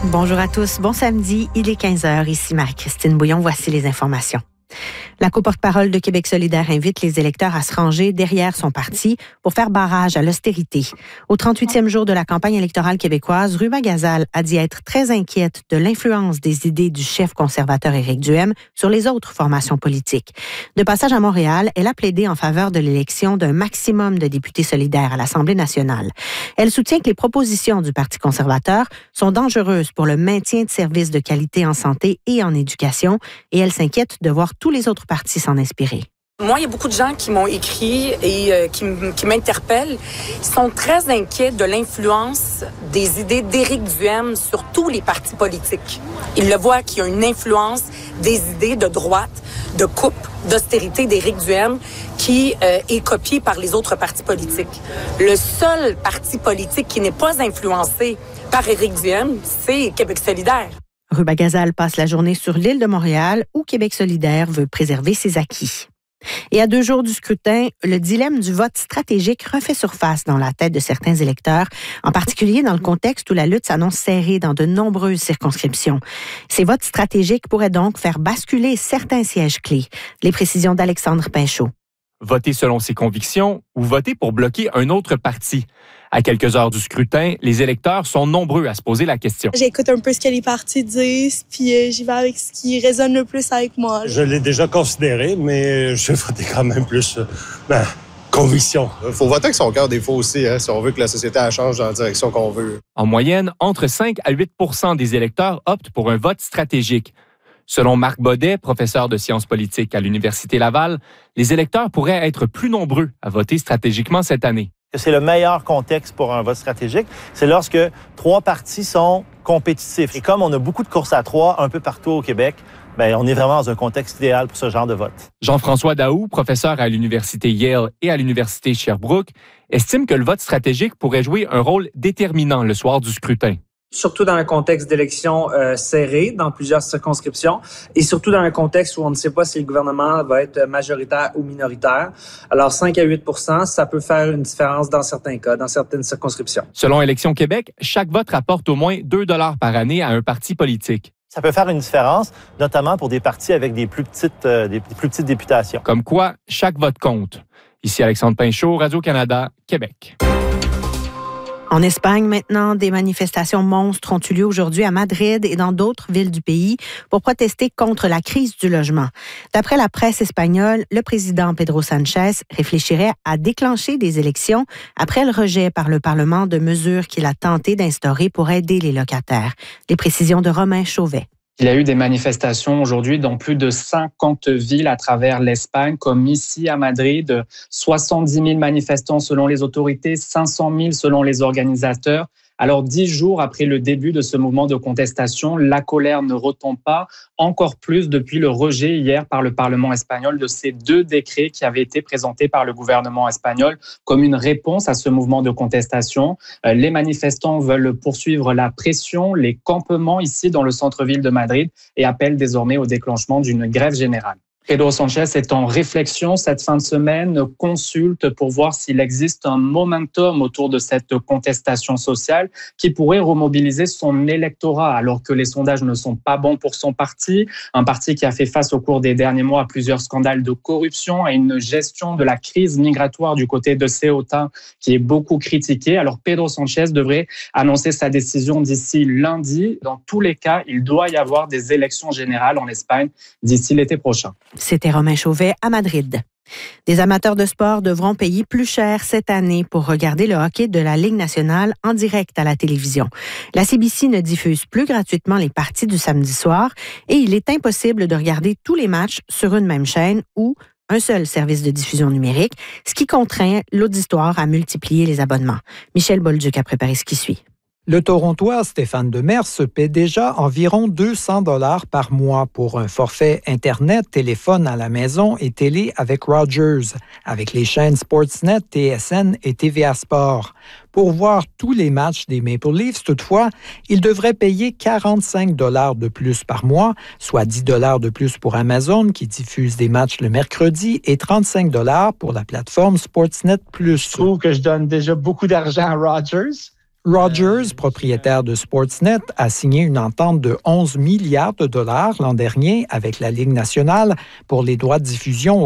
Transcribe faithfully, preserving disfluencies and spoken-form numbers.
Bonjour à tous, bon samedi, il est quinze heures, ici Marie-Christine Bouillon, voici les informations. La co-porte-parole de Québec solidaire invite les électeurs à se ranger derrière son parti pour faire barrage à l'austérité. Au trente-huitième jour de la campagne électorale québécoise, Ruba Gazal a dit être très inquiète de l'influence des idées du chef conservateur Éric Duhem sur les autres formations politiques. De passage à Montréal, elle a plaidé en faveur de l'élection d'un maximum de députés solidaires à l'Assemblée nationale. Elle soutient que les propositions du Parti conservateur sont dangereuses pour le maintien de services de qualité en santé et en éducation et elle s'inquiète de voir tous les autres partis s'en inspirer. Moi, il y a beaucoup de gens qui m'ont écrit et euh, qui, m- qui m'interpellent. Ils sont très inquiets de l'influence des idées d'Éric Duhem sur tous les partis politiques. Ils le voient qu'il y a une influence des idées de droite, de coupe, d'austérité d'Éric Duhem qui euh, est copiée par les autres partis politiques. Le seul parti politique qui n'est pas influencé par Éric Duhem, c'est Québec solidaire. Ruba Gazal passe la journée sur l'île de Montréal où Québec solidaire veut préserver ses acquis. Et à deux jours du scrutin, le dilemme du vote stratégique refait surface dans la tête de certains électeurs, en particulier dans le contexte où la lutte s'annonce serrée dans de nombreuses circonscriptions. Ces votes stratégiques pourraient donc faire basculer certains sièges clés. Les précisions d'Alexandre Pinchot. Voter selon ses convictions ou voter pour bloquer un autre parti. À quelques heures du scrutin, les électeurs sont nombreux à se poser la question. J'écoute un peu ce que les partis disent, puis euh, j'y vais avec ce qui résonne le plus avec moi. Je l'ai déjà considéré, mais je vais voter quand même plus euh, ben, conviction. Il faut voter avec son cœur des fois aussi, hein, si on veut que la société elle change dans la direction qu'on veut. En moyenne, entre cinq à huit pour cent des électeurs optent pour un vote stratégique. Selon Marc Baudet, professeur de sciences politiques à l'Université Laval, les électeurs pourraient être plus nombreux à voter stratégiquement cette année. C'est le meilleur contexte pour un vote stratégique. C'est lorsque trois partis sont compétitifs. Et comme on a beaucoup de courses à trois un peu partout au Québec, bien, on est vraiment dans un contexte idéal pour ce genre de vote. Jean-François Daou, professeur à l'Université Yale et à l'Université Sherbrooke, estime que le vote stratégique pourrait jouer un rôle déterminant le soir du scrutin. Surtout dans un contexte d'élection euh, serré dans plusieurs circonscriptions et surtout dans un contexte où on ne sait pas si le gouvernement va être majoritaire ou minoritaire. Alors cinq à huit pour cent, ça peut faire une différence dans certains cas, dans certaines circonscriptions. Selon Élections Québec, chaque vote rapporte au moins deux dollars par année à un parti politique. Ça peut faire une différence, notamment pour des partis avec des plus petites, euh, des plus petites députations. Comme quoi, chaque vote compte. Ici Alexandre Pinchot, Radio-Canada, Québec. En Espagne, maintenant, des manifestations monstres ont eu lieu aujourd'hui à Madrid et dans d'autres villes du pays pour protester contre la crise du logement. D'après la presse espagnole, le président Pedro Sánchez réfléchirait à déclencher des élections après le rejet par le Parlement de mesures qu'il a tenté d'instaurer pour aider les locataires. Les précisions de Romain Chauvet. Il y a eu des manifestations aujourd'hui dans plus de cinquante villes à travers l'Espagne, comme ici à Madrid. soixante-dix mille manifestants selon les autorités, cinq cent mille selon les organisateurs. Alors, dix jours après le début de ce mouvement de contestation, la colère ne retombe pas, encore plus depuis le rejet hier par le Parlement espagnol de ces deux décrets qui avaient été présentés par le gouvernement espagnol comme une réponse à ce mouvement de contestation. Les manifestants veulent poursuivre la pression, les campements ici dans le centre-ville de Madrid et appellent désormais au déclenchement d'une grève générale. Pedro Sánchez est en réflexion cette fin de semaine, consulte pour voir s'il existe un momentum autour de cette contestation sociale qui pourrait remobiliser son électorat alors que les sondages ne sont pas bons pour son parti. Un parti qui a fait face au cours des derniers mois à plusieurs scandales de corruption et une gestion de la crise migratoire du côté de Ceuta qui est beaucoup critiquée. Alors Pedro Sánchez devrait annoncer sa décision d'ici lundi. Dans tous les cas, il doit y avoir des élections générales en Espagne d'ici l'été prochain. C'était Romain Chauvet à Madrid. Des amateurs de sport devront payer plus cher cette année pour regarder le hockey de la Ligue nationale en direct à la télévision. La C B C ne diffuse plus gratuitement les parties du samedi soir et il est impossible de regarder tous les matchs sur une même chaîne ou un seul service de diffusion numérique, ce qui contraint l'auditoire à multiplier les abonnements. Michel Bolduc a préparé ce qui suit. Le Torontois Stéphane Demers se paie déjà environ deux cents dollars par mois pour un forfait Internet, téléphone à la maison et télé avec Rogers, avec les chaînes Sportsnet, T S N et T V A Sport. Pour voir tous les matchs des Maple Leafs, toutefois, il devrait payer quarante-cinq dollars de plus par mois, soit dix dollars de plus pour Amazon qui diffuse des matchs le mercredi et trente-cinq dollars pour la plateforme Sportsnet plus. Je trouve que je donne déjà beaucoup d'argent à Rogers. Rogers, propriétaire de Sportsnet, a signé une entente de onze milliards de dollars l'an dernier avec la Ligue nationale pour les droits de diffusion